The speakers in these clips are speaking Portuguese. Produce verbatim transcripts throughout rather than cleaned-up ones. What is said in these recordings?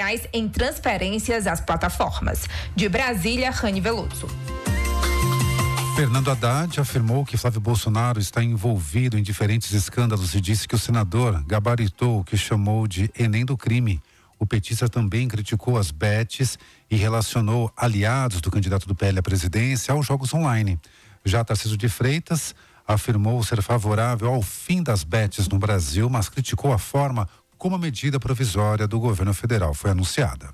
criminais em transferências às plataformas. De Brasília, Rani Veloso. Fernando Haddad afirmou que Flávio Bolsonaro está envolvido em diferentes escândalos e disse que o senador gabaritou o que chamou de Enem do crime. O petista também criticou as bets e relacionou aliados do candidato do P L à presidência aos jogos online. Já Tarcísio de Freitas afirmou ser favorável ao fim das bets no Brasil, mas criticou a forma como a medida provisória do governo federal foi anunciada.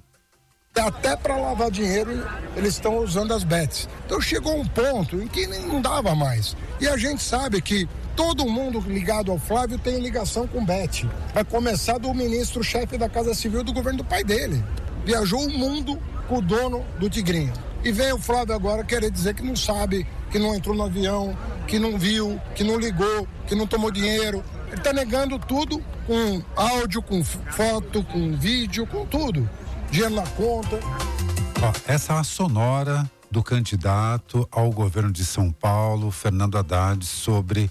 Até para lavar dinheiro eles estão usando as bets. Então chegou um ponto em que não dava mais. E a gente sabe que todo mundo ligado ao Flávio tem ligação com bet. Vai começar do ministro-chefe da Casa Civil do governo do pai dele. Viajou o mundo com o dono do Tigrinho. E vem o Flávio agora querer dizer que não sabe, que não entrou no avião, que não viu, que não ligou, que não tomou dinheiro. Ele está negando tudo com áudio, com foto, com vídeo, com tudo. Dinheiro na conta. Ó, essa é a sonora do candidato ao governo de São Paulo, Fernando Haddad, sobre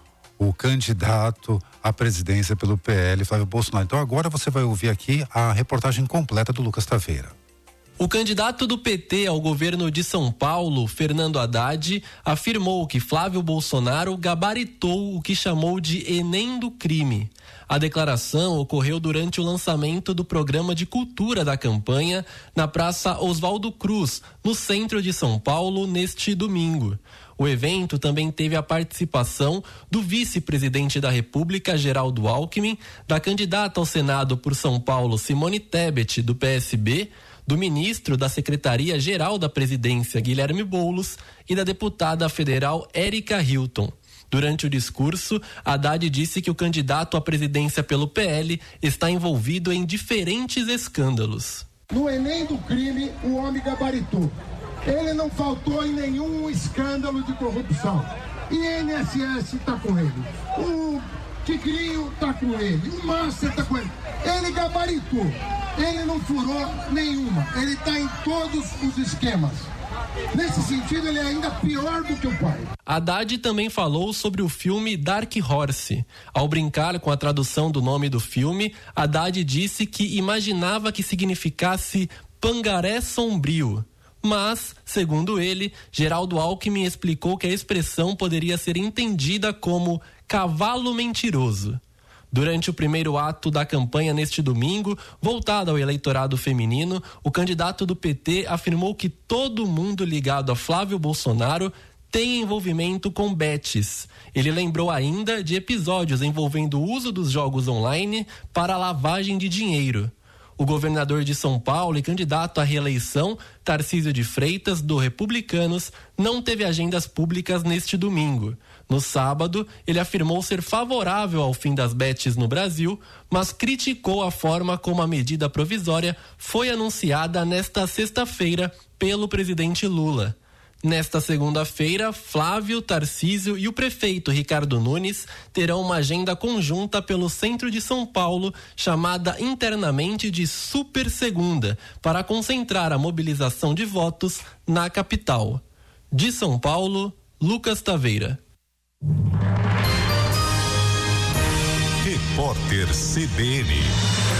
o candidato à presidência pelo P L, Flávio Bolsonaro. Então agora você vai ouvir aqui a reportagem completa do Lucas Taveira. O candidato do P T ao governo de São Paulo, Fernando Haddad, afirmou que Flávio Bolsonaro gabaritou o que chamou de Enem do crime. A declaração ocorreu durante o lançamento do programa de cultura da campanha na Praça Oswaldo Cruz, no centro de São Paulo, neste domingo. O evento também teve a participação do vice-presidente da República, Geraldo Alckmin, da candidata ao Senado por São Paulo, Simone Tebet, do P S B, do ministro da Secretaria-Geral da Presidência, Guilherme Boulos, e da deputada federal Érica Hilton. Durante o discurso, Haddad disse que o candidato à presidência pelo P L está envolvido em diferentes escândalos. No Enem do crime, o homem gabaritou. Ele não faltou em nenhum escândalo de corrupção. I N S S está com ele. O Tigrinho está com ele. O Márcio está com ele. Ele gabaritou. Ele não furou nenhuma. Ele está em todos os esquemas. Nesse sentido, ele é ainda pior do que o pai. Haddad também falou sobre o filme Dark Horse. Ao brincar com a tradução do nome do filme, Haddad disse que imaginava que significasse Pangaré Sombrio. Mas, segundo ele, Geraldo Alckmin explicou que a expressão poderia ser entendida como cavalo mentiroso. Durante o primeiro ato da campanha neste domingo, voltado ao eleitorado feminino, o candidato do P T afirmou que todo mundo ligado a Flávio Bolsonaro tem envolvimento com bets. Ele lembrou ainda de episódios envolvendo o uso dos jogos online para lavagem de dinheiro. O governador de São Paulo e candidato à reeleição, Tarcísio de Freitas, do Republicanos, não teve agendas públicas neste domingo. No sábado, ele afirmou ser favorável ao fim das bets no Brasil, mas criticou a forma como a medida provisória foi anunciada nesta sexta-feira pelo presidente Lula. Nesta segunda-feira, Flávio, Tarcísio e o prefeito Ricardo Nunes terão uma agenda conjunta pelo centro de São Paulo, chamada internamente de Super Segunda, para concentrar a mobilização de votos na capital. De São Paulo, Lucas Taveira. Repórter C B N.